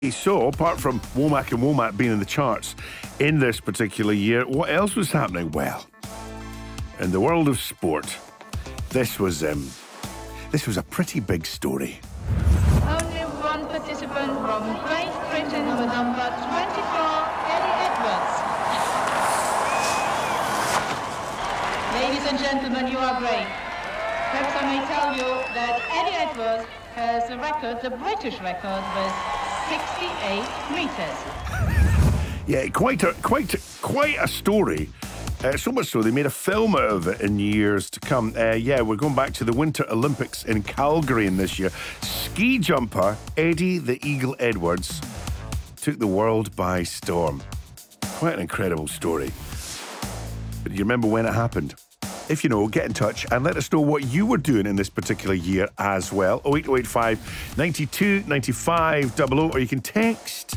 So, apart from Womack and Womack being in the charts in this particular year, what else was happening? Well, in the world of sport, this was a pretty big story. Only one participant from Great Britain with number 24, Eddie Edwards. Ladies and gentlemen, you are great. Perhaps I may tell you that Eddie Edwards has the record, the British record, with 68 metres. Yeah, quite a story. So much so, they made a film out of it in years to come. We're going back to the Winter Olympics in Calgary in this year. Ski jumper Eddie the Eagle Edwards took the world by storm. Quite an incredible story. But do you remember when it happened? If you know, get in touch and let us know what you were doing in this particular year as well. 08085 92 95 00, or you can text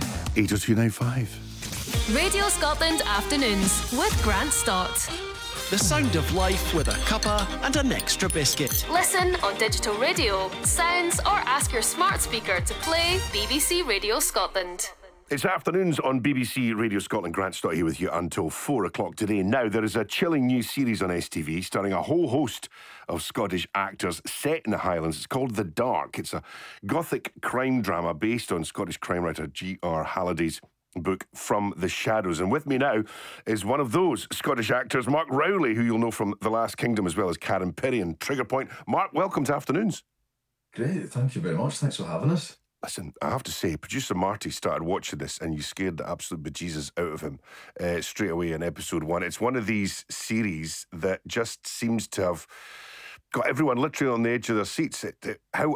80295. Radio Scotland Afternoons with Grant Stott. The sound of life with a cuppa and an extra biscuit. Listen on digital radio, sounds, or ask your smart speaker to play BBC Radio Scotland. It's afternoons on BBC Radio Scotland. Grant Stott here with you until 4 o'clock today. Now, there is a chilling new series on STV starring a whole host of Scottish actors set in the Highlands. It's called The Dark. It's a gothic crime drama based on Scottish crime writer G.R. Halliday's book From the Shadows. And with me now is one of those Scottish actors, Mark Rowley, who you'll know from The Last Kingdom, as well as Karen Perry and Trigger Point. Mark, welcome to Afternoons. Great, thank you very much. Thanks for having us. Listen, I have to say, producer Marty started watching this and you scared the absolute bejesus out of him straight away in episode 1. It's one of these series that just seems to have got everyone literally on the edge of their seats. How